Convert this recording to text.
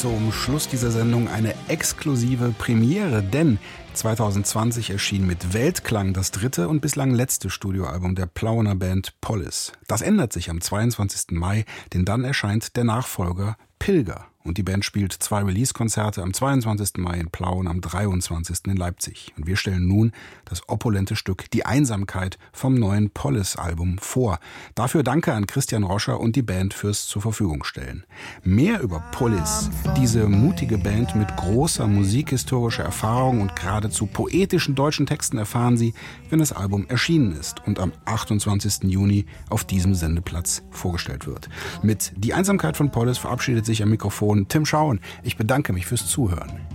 zum Schluss dieser Sendung eine exklusive Premiere, denn 2020 erschien mit Weltklang das dritte und bislang letzte Studioalbum der Plauener Band Polis. Das ändert sich am 22. Mai, denn dann erscheint der Nachfolger Pilger. Und die Band spielt 2 Release-Konzerte am 22. Mai in Plauen, am 23. in Leipzig. Und wir stellen nun das opulente Stück Die Einsamkeit vom neuen Polis-Album vor. Dafür danke an Christian Roscher und die Band fürs zur Verfügung stellen. Mehr über Polis, diese mutige Band mit großer musikhistorischer Erfahrung und geradezu poetischen deutschen Texten, erfahren Sie, wenn das Album erschienen ist und am 28. Juni auf diesem Sendeplatz vorgestellt wird. Mit Die Einsamkeit von Polis verabschiedet sich am Mikrofon Tim Schauen. Ich bedanke mich fürs Zuhören.